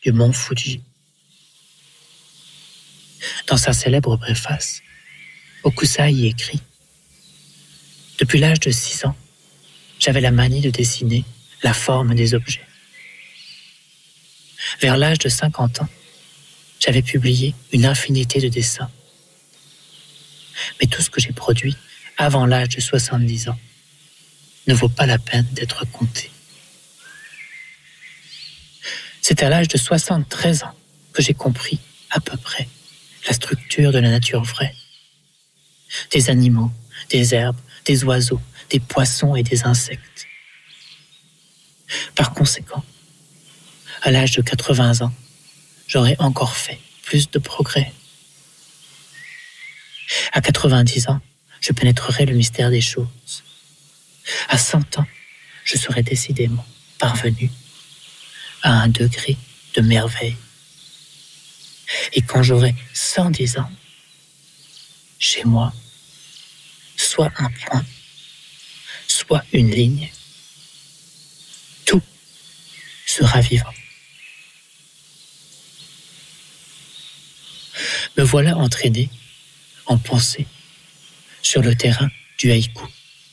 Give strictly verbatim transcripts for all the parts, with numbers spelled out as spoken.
du mont Fuji. Dans sa célèbre préface, Hokusai écrit « Depuis l'âge de six ans, j'avais la manie de dessiner la forme des objets. Vers l'âge de cinquante ans, j'avais publié une infinité de dessins. Mais tout ce que j'ai produit avant l'âge de soixante-dix ans ne vaut pas la peine d'être compté. C'est à l'âge de soixante-treize ans que j'ai compris à peu près la structure de la nature vraie. Des animaux, des herbes, des oiseaux, des poissons et des insectes. Par conséquent, à l'âge de quatre-vingts ans, j'aurais encore fait plus de progrès. À quatre-vingt-dix ans, je pénétrerai le mystère des choses. À cent ans, je serai décidément parvenu à un degré de merveille. Et quand j'aurai cent dix ans, chez moi, soit un point, soit une ligne, tout sera vivant. Me voilà entraîné en pensée sur le terrain du haïku.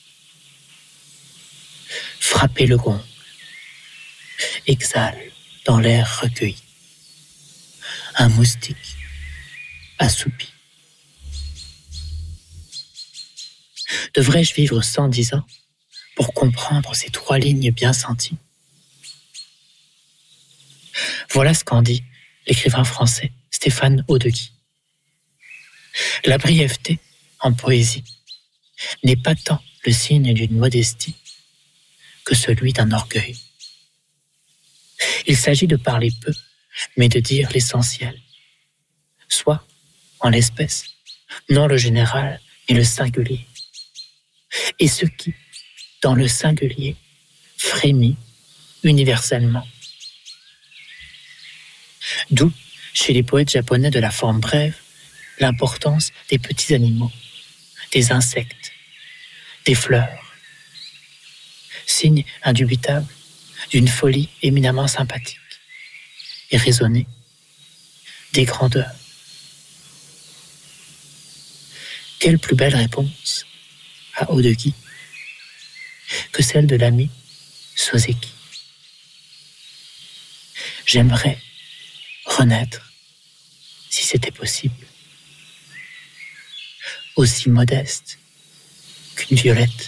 Frapper le gong, exhale dans l'air recueilli. Un moustique assoupi. Devrais-je vivre cent dix ans pour comprendre ces trois lignes bien senties? Voilà ce qu'en dit l'écrivain français Stéphane Haudegui. La brièveté en poésie n'est pas tant le signe d'une modestie que celui d'un orgueil. Il s'agit de parler peu, mais de dire l'essentiel, soit, en l'espèce, non le général, mais le singulier. Et ce qui, dans le singulier, frémit universellement. D'où, chez les poètes japonais de la forme brève, l'importance des petits animaux, des insectes, des fleurs. Signe indubitable d'une folie éminemment sympathique et raisonnée, des grandeurs. Quelle plus belle réponse à Haudegui que celle de l'ami Soseki. J'aimerais renaître, si c'était possible, aussi modeste qu'une violette.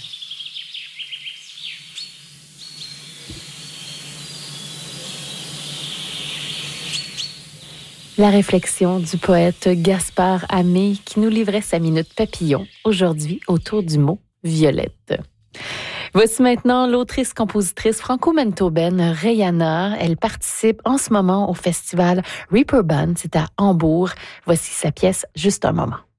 La réflexion du poète Gaspard Hamé qui nous livrait sa minute papillon aujourd'hui autour du mot violette. Voici maintenant l'autrice-compositrice franco-manitobaine Rihanna. Elle participe en ce moment au festival Reeperbahn, c'est à Hambourg. Voici sa pièce Juste un moment.